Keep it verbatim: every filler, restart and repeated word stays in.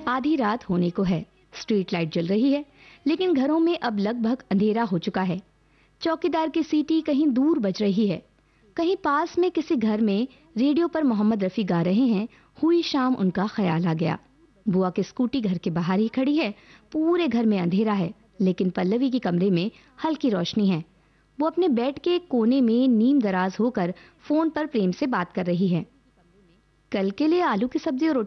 आधी रात होने को है। स्ट्रीट लाइट जल रही है, लेकिन घरों में अब लगभग अंधेरा हो चुका है। चौकीदार की सीटी कहीं दूर बज रही है। कहीं पास में किसी घर में रेडियो पर मोहम्मद रफी गा रहे हैं, हुई शाम उनका ख्याल आ गया। बुआ की स्कूटी घर के बाहर ही खड़ी है। पूरे घर में अंधेरा है, लेकिन पल्लवी के कमरे में हल्की रोशनी है। वो अपने बेड के कोने में नीम दराज होकर फोन पर प्रेम से बात कर रही है। कल के लिए आलू की सब्जी और